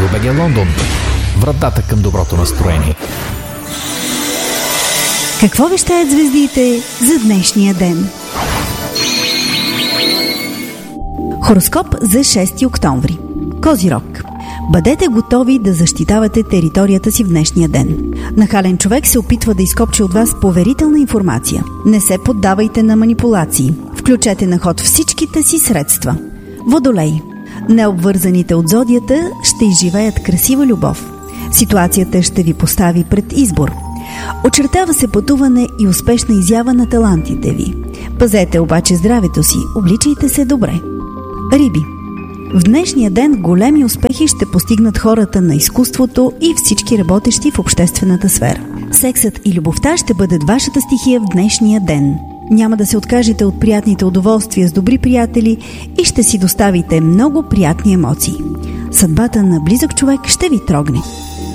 Радио БГ Лондон. Вратата към доброто настроение. Какво вещаят звездите за днешния ден? Хороскоп за 6 октомври. Козирог. Бъдете готови да защитавате територията си в днешния ден. Нахален човек се опитва да изкопчи от вас поверителна информация. Не се поддавайте на манипулации. Включете на ход всичките си средства. Водолей. Необвързаните от зодията ще изживеят красива любов. Ситуацията ще ви постави пред избор. Очертава се пътуване и успешна изява на талантите ви. Пазете обаче здравето си, обличайте се добре. Риби. В днешния ден големи успехи ще постигнат хората на изкуството и всички работещи в обществената сфера. Сексът и любовта ще бъдат вашата стихия в днешния ден. Няма да се откажете от приятните удоволствия с добри приятели и ще си доставите много приятни емоции. Съдбата на близък човек ще ви трогне.